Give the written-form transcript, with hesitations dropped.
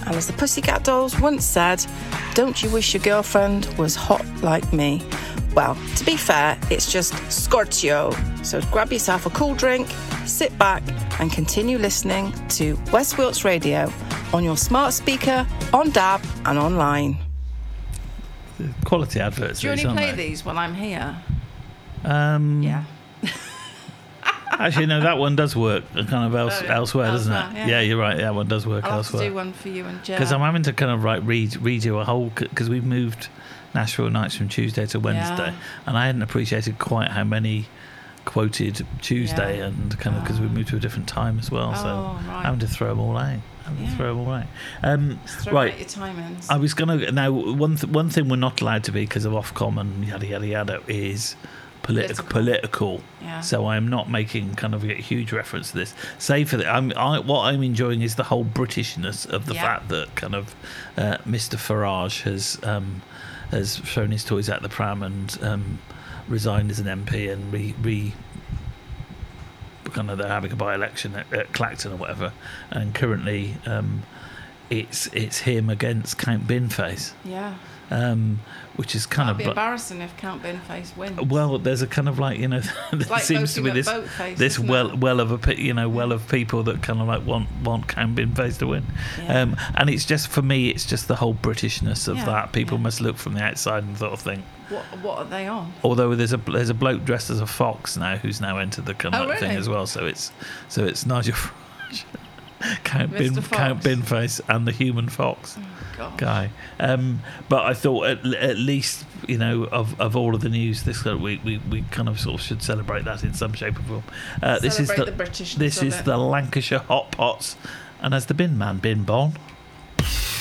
And as the Pussycat Dolls once said, don't you wish your girlfriend was hot like me? Well, to be fair, it's just scorchio. So grab yourself a cool drink, sit back and continue listening to West Wilts Radio on your smart speaker, on DAB and online. Quality adverts. Do you only play these when I'm here? Yeah. Actually, no, that one does work kind of elsewhere, doesn't it? Yeah, you're right. That one does work elsewhere. I'll have to do one for you and Jen. Because I'm having to kind of read you a whole... Because we've moved Nashville Nights from Tuesday to Wednesday. And I hadn't appreciated quite how many quoted Tuesday and kind of... Because we moved to a different time as well. So I'm having to throw them all out. Throw them all out. Right. Your timings. I was going to... Now, one thing we're not allowed to be because of Ofcom and yada, yada, yada is... Political. Yeah. So I am not making kind of a huge reference to this. Save for that, what I'm enjoying is the whole Britishness of the fact that kind of Mr. Farage has thrown his toys out the pram and resigned as an MP and kind of they're having a by-election at Clacton or whatever, and currently it's him against Count Binface. Yeah. Which is kind of embarrassing if Count Binface wins. Well, there's a kind of like, there like seems to be this well of people that kind of like want Count Binface to win. Yeah. And it's just, for me, it's just the whole Britishness of that. People must look from the outside and sort of think, what are they on? Although there's a bloke dressed as a fox now who's now entered the kind of thing as well. So it's Nigel Farage, Count Binface, and the human fox. Guy, but I thought at least of all of the news this we kind of sort of should celebrate that in some shape or form. This is the Lancashire Hot Pots, and as the bin man bin bon.